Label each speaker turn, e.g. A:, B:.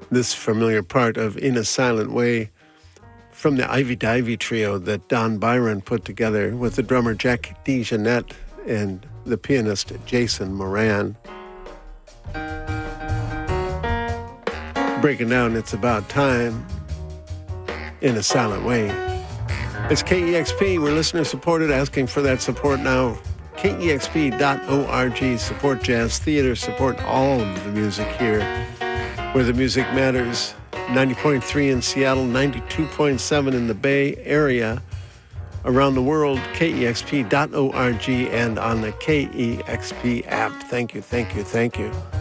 A: this familiar part of In a Silent Way from the Ivy Divey trio that Don Byron put together with the drummer Jack DeJohnette and the pianist Jason Moran. Breaking down It's About Time in a Silent Way. It's KEXP. We're listener supported, asking for that support now. KEXP.org. Support jazz theater, support all of the music here where the music matters. 90.3 in Seattle, 92.7 in the Bay Area. Around the world, KEXP.org and on the KEXP app. Thank you, thank you, thank you.